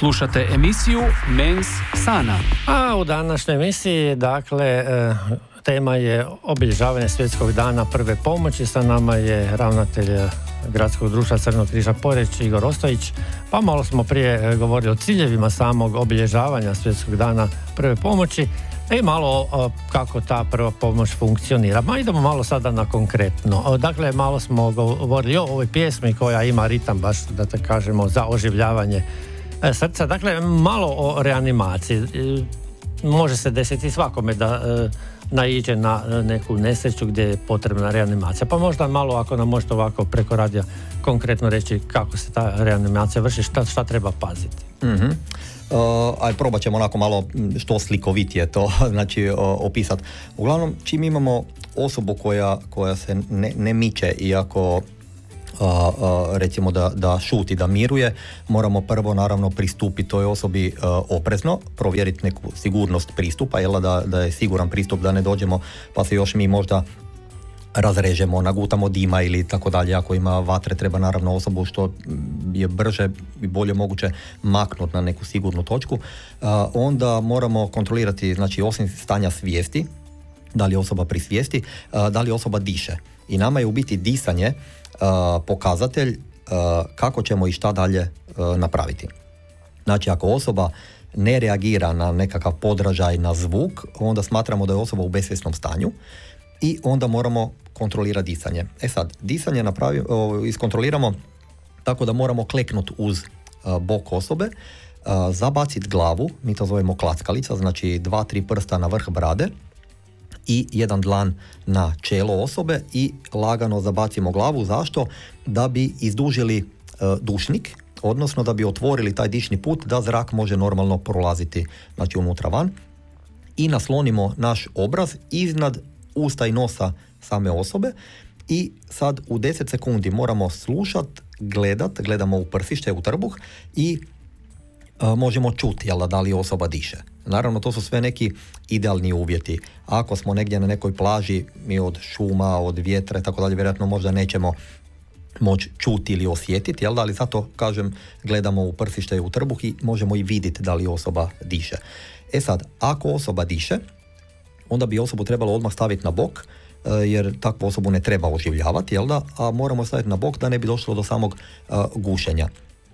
Slušate emisiju Mens Sana. A u današnjoj emisiji, dakle, tema je obilježavanje Svjetskog dana prve pomoći. Sa nama je ravnatelj Gradskog društva Crvenog križa Poreč, Igor Ostojić. Pa malo smo prije govorili o ciljevima samog obilježavanja Svjetskog dana prve pomoći i malo kako ta prva pomoć funkcionira. Ma idemo malo sada na konkretno. Dakle, malo smo govorili o ovoj pjesmi koja ima ritam, baš da te kažemo, za oživljavanje srca. Dakle, malo o reanimaciji. Može se desiti svakome da naiđe na neku nesreću gdje je potrebna reanimacija. Pa možda malo, ako nam možete ovako preko radija konkretno reći kako se ta reanimacija vrši, šta treba paziti. Mm-hmm. Aj probat ćemo onako malo što slikovitije to znači opisati. Uglavnom, čim imamo osobu koja se ne miče, iako recimo da šuti, da miruje, moramo prvo naravno pristupiti toj osobi oprezno, provjeriti neku sigurnost pristupa, da je siguran pristup, da ne dođemo pa se još mi možda razrežemo, nagutamo dima ili tako dalje. Ako ima vatre, treba naravno osobu što je brže i bolje moguće maknuti na neku sigurnu točku. Onda moramo kontrolirati, znači osim stanja svijesti, da li je osoba pri svijesti, da li osoba diše. I nama je u biti disanje pokazatelj kako ćemo i šta dalje napraviti. Znači, ako osoba ne reagira na nekakav podražaj, na zvuk, onda smatramo da je osoba u besvjesnom stanju i onda moramo kontrolirati disanje. Sad, disanje iskontroliramo tako da moramo kleknuti uz bok osobe, zabaciti glavu, mi to zovemo klackalica, znači 2-3 prsta na vrh brade i jedan dlan na čelo osobe i lagano zabacimo glavu. Zašto? Da bi izdužili dušnik, odnosno da bi otvorili taj dišni put da zrak može normalno prolaziti, znači unutra van, i naslonimo naš obraz iznad usta i nosa same osobe i sad u 10 sekundi moramo slušati, gledamo u prsište, u trbuh i možemo čuti da li osoba diše. Naravno, to su sve neki idealni uvjeti. Ako smo negdje na nekoj plaži, mi od šuma, od vjetra i tako dalje, vjerojatno možda nećemo moći čuti ili osjetiti, ali zato, kažem, gledamo u prsište i u trbuh i možemo i vidjeti da li osoba diše. Sad, ako osoba diše, onda bi osobu trebalo odmah staviti na bok, jer takvu osobu ne treba oživljavati, a moramo staviti na bok da ne bi došlo do samog gušenja.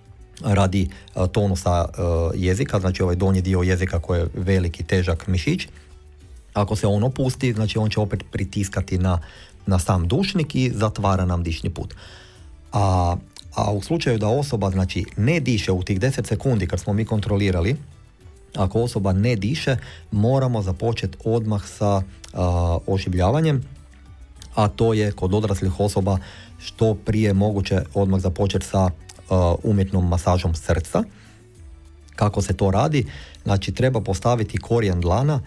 Radi tonusa jezika, znači ovaj donji dio jezika koji je veliki, težak mišić. Ako se on opusti, znači on će opet pritiskati na sam dušnik i zatvara nam dišni put. A u slučaju da osoba, znači, ne diše u tih 10 sekundi kad smo mi kontrolirali, ako osoba ne diše, moramo započeti odmah sa oživljavanjem, a to je kod odraslih osoba što prije moguće odmah započeti sa umjetnom masažom srca. Kako se to radi? Znači, treba postaviti korijen dlana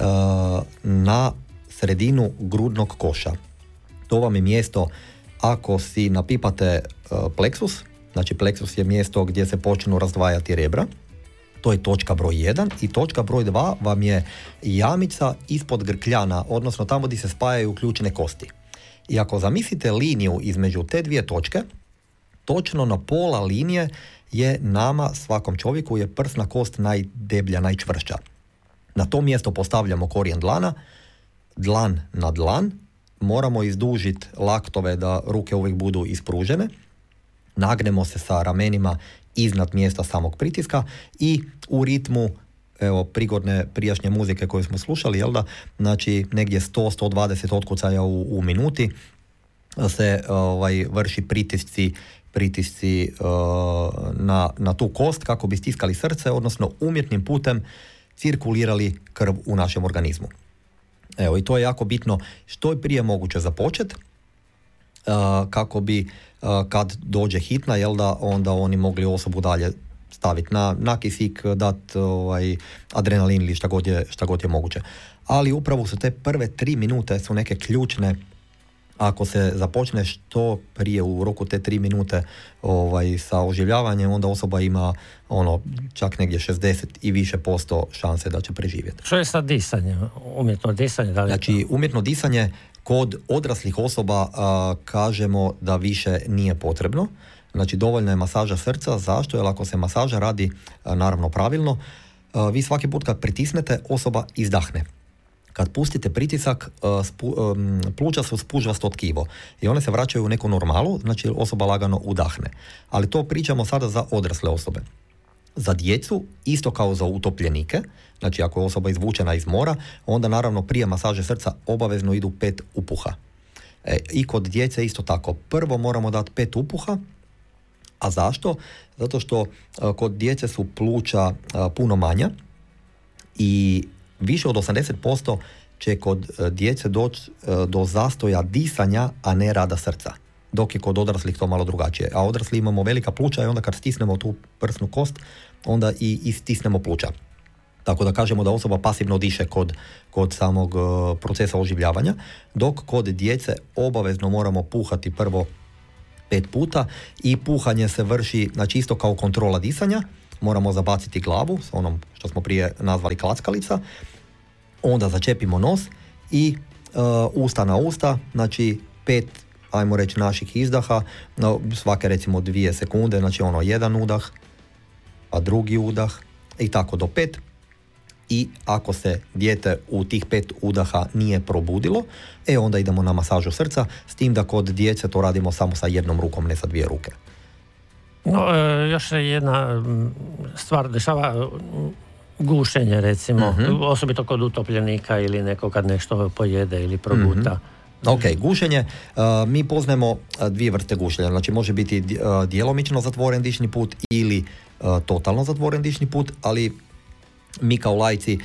na sredinu grudnog koša. To vam je mjesto, ako si napipate pleksus, znači pleksus je mjesto gdje se počnu razdvajati rebra, to je točka broj 1, i točka broj 2 vam je jamica ispod grkljana, odnosno tamo gdje se spajaju ključne kosti. I ako zamislite liniju između te dvije točke, točno na pola linije je nama, svakom čovjeku, je prsna kost najdeblja, najčvršća. Na to mjesto postavljamo korijen dlana, dlan na dlan, moramo izdužiti laktove da ruke uvijek budu ispružene, nagnemo se sa ramenima iznad mjesta samog pritiska i u ritmu, evo, prigodne prijašnje muzike koje smo slušali, znači negdje 100-120 otkucaja u minuti se vrši pritisci na tu kost kako bi stiskali srce, odnosno umjetnim putem cirkulirali krv u našem organizmu. Evo, i to je jako bitno što je prije moguće započeti, kako bi kad dođe hitna, onda oni mogli osobu dalje staviti na kisik, dati adrenalin ili šta god je moguće. Ali upravo su te prve 3 minute su neke ključne. Ako se započne što prije u roku te 3 minute sa oživljavanjem, onda osoba ima čak negdje 60 i više % šanse da će preživjeti. Što je sa disanjem? Umjetno disanje? Da li znači, umjetno disanje kod odraslih osoba kažemo da više nije potrebno. Znači dovoljna je masaža srca. Zašto? Jer ako se masaža radi naravno pravilno, vi svaki put kad pritisnete, osoba izdahne. Kad pustite pritisak, pluća su spužvasto tkivo i one se vraćaju u neku normalu, znači osoba lagano udahne. Ali to pričamo sada za odrasle osobe. Za djecu, isto kao za utopljenike, znači ako je osoba izvučena iz mora, onda naravno prije masaže srca obavezno idu 5 upuha. I kod djece isto tako. Prvo moramo dati 5 upuha. A zašto? Zato što kod djece su pluća puno manja i više od 80% će kod djece doći do zastoja disanja, a ne rada srca. Dok je kod odraslih to malo drugačije. A odrasli imamo velika pluća i onda kad stisnemo tu prsnu kost, onda i stisnemo pluća. Tako da kažemo da osoba pasivno diše kod samog procesa oživljavanja, dok kod djece obavezno moramo puhati prvo 5 puta i puhanje se vrši, znači isto kao kontrola disanja, moramo zabaciti glavu s onom što smo prije nazvali klackalica, onda začepimo nos i usta na usta, znači 5, ajmo reći, naših izdaha, svake recimo 2 sekunde, znači jedan udah, a drugi udah i tako do 5. I ako se dijete u tih 5 udaha nije probudilo, onda idemo na masažu srca, s tim da kod djece to radimo samo sa jednom rukom, ne sa 2 ruke. No, još jedna stvar dešava, gušenje recimo, osobito kod utopljenika ili neko kad nešto pojede ili proguta. Ok, gušenje, mi poznajemo 2 vrste gušenja, znači može biti djelomično zatvoren dišni put ili totalno zatvoren dišni put, ali mi kao laici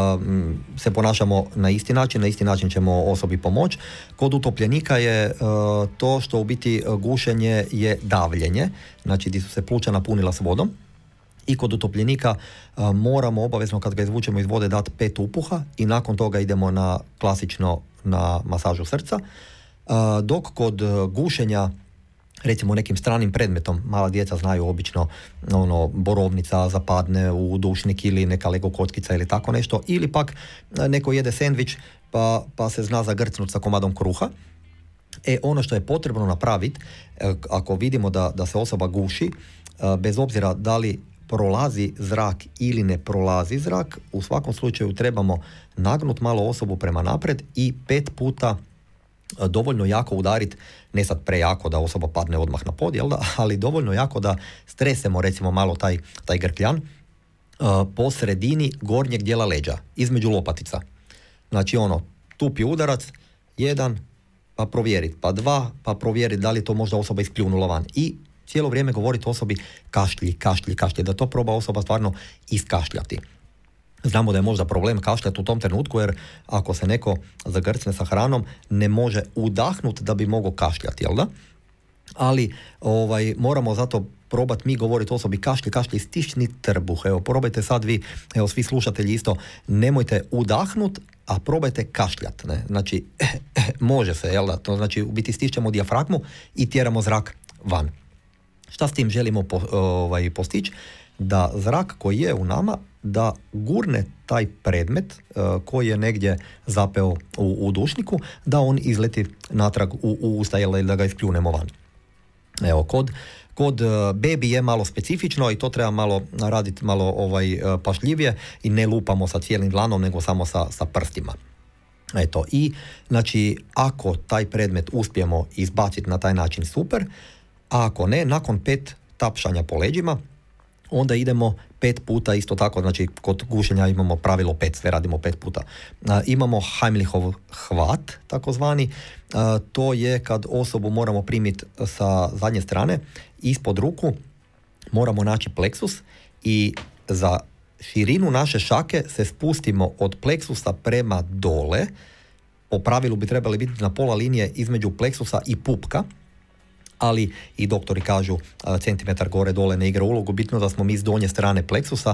se ponašamo na isti način ćemo osobi pomoći. Kod utopljenika je to što u biti gušenje je davljenje, znači gdje su se pluća napunila s vodom. I kod utopljenika moramo obavezno kad ga izvučemo iz vode dati 5 upuha i nakon toga idemo na klasično na masažu srca. Dok kod gušenja recimo nekim stranim predmetom, mala djeca znaju obično borovnica zapadne u dušnik ili neka Lego kockica ili tako nešto, ili pak neko jede sendvič pa se zna zagrcnuti sa komadom kruha. Ono što je potrebno napraviti, ako vidimo da se osoba guši, bez obzira da li prolazi zrak ili ne prolazi zrak, u svakom slučaju trebamo nagnuti malo osobu prema naprijed i 5 puta dovoljno jako udariti, ne sad prejako da osoba padne odmah na pod, jel da? Ali dovoljno jako da stresemo recimo malo taj grkljan po sredini gornjeg dijela leđa, između lopatica. Znači tupi udarac, 1, pa provjeriti, pa 2, pa provjeriti da li je to možda osoba ispljunula van. I cijelo vrijeme govoriti osobi kašlji, da to proba osoba stvarno iskašljati. Znamo da je možda problem kašljati u tom trenutku, jer ako se neko zagrcne sa hranom, ne može udahnuti da bi mogao kašljati, jel da? Ali moramo zato probati mi govoriti osobi kašlji, stišni trbuh. Evo, probajte sad vi, evo svi slušatelji isto, nemojte udahnuti, a probajte kašljati. Ne? Znači, može se, jel da? To znači, u biti stišćemo dijafragmu i tjeramo zrak van. Šta s tim želimo postići? Da zrak koji je u nama, da gurne taj predmet koji je negdje zapeo u dušniku, da on izleti natrag u usta ili da ga ispljunemo van. Evo, kod bebi je malo specifično i to treba malo raditi malo pašljivije i ne lupamo sa cijelim dlanom, nego samo sa prstima. Eto, i znači ako taj predmet uspijemo izbaciti na taj način, super, a ako ne, nakon 5 tapšanja po leđima, onda idemo 5 puta isto tako, znači kod gušenja imamo pravilo 5, sve radimo 5 puta. Imamo Heimlichov hvat, takozvani, to je kad osobu moramo primiti sa zadnje strane, ispod ruku moramo naći pleksus i za širinu naše šake se spustimo od pleksusa prema dole, po pravilu bi trebali biti na pola linije između pleksusa i pupka, ali i doktori kažu centimetar gore dole ne igra ulogu, bitno da smo mi s donje strane pleksusa,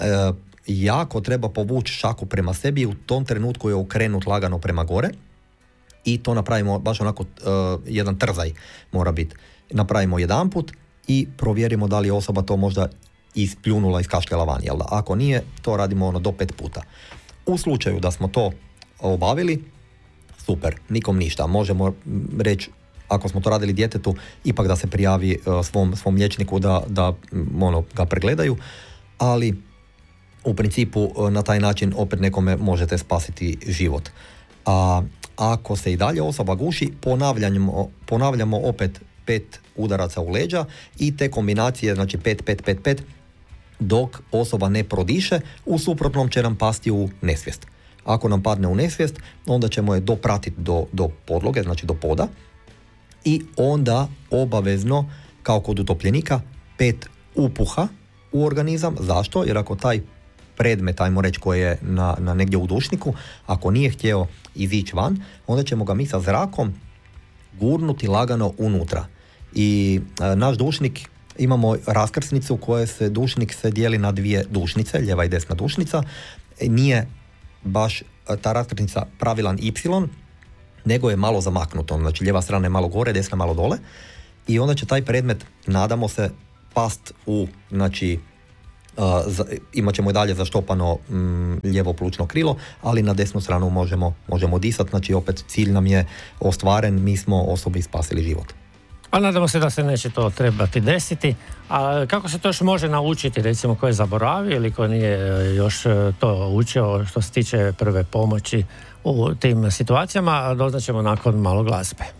jako treba povući šaku prema sebi, u tom trenutku je okrenut lagano prema gore i to napravimo baš onako jedan trzaj mora biti. Napravimo jedanput i provjerimo da li je osoba to možda ispljunula, iskašljala van, jel da? Ako nije, to radimo do 5 puta. U slučaju da smo to obavili, super, nikom ništa, možemo reći ako smo to radili djetetu, ipak da se prijavi svom liječniku da ga pregledaju, ali u principu na taj način opet nekome možete spasiti život. A ako se i dalje osoba guši, ponavljamo opet 5 udaraca u leđa i te kombinacije, znači 5, dok osoba ne prodiše, u suprotnom će nam pasti u nesvijest. Ako nam padne u nesvijest, onda ćemo je dopratiti do podloge, znači do poda, i onda obavezno, kao kod utopljenika, 5 upuha u organizam. Zašto? Jer ako taj predmet, ajmo reći, koji je na negdje u dušniku, ako nije htio izići van, onda ćemo ga mi sa zrakom gurnuti lagano unutra. I naš dušnik, imamo raskrsnicu koje dušnik se dijeli na 2 dušnice, lijeva i desna dušnica. Nije baš ta raskrsnica pravilan Y, nego je malo zamaknuto. Znači lijeva strana je malo gore, desna malo dole. I onda će taj predmet, nadamo se, past u, znači, imat ćemo i dalje zaštopano lijevo plućno krilo, ali na desnu stranu možemo disati. Znači opet cilj nam je ostvaren, mi smo osobi spasili život. A nadamo se da se neće to trebati desiti. A kako se to još može naučiti, recimo ko je zaboravio ili ko nije još to učio što se tiče prve pomoći u tim situacijama, doznaćemo nakon malo glazbe.